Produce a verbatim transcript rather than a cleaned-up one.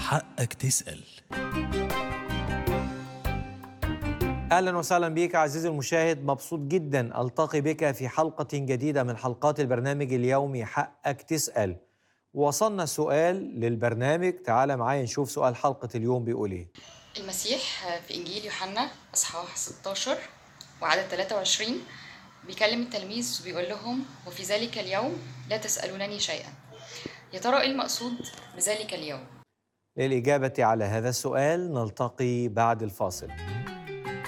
حقك تسأل. أهلا وسهلا بك عزيزي المشاهد، مبسوط جدا ألتقي بك في حلقة جديدة من حلقات البرنامج اليومي حقك تسأل. وصلنا سؤال للبرنامج، تعال معايا نشوف سؤال حلقة اليوم بيقول إيه. المسيح في إنجيل يوحنا أصحاح ستاشر وعدد ثلاثة وعشرين بيكلم التلاميذ وبيقول لهم: وفي ذلك اليوم لا تسألونني شيئا. يا ترى إيه المقصود بذلك اليوم؟ للإجابة على هذا السؤال نلتقي بعد الفاصل.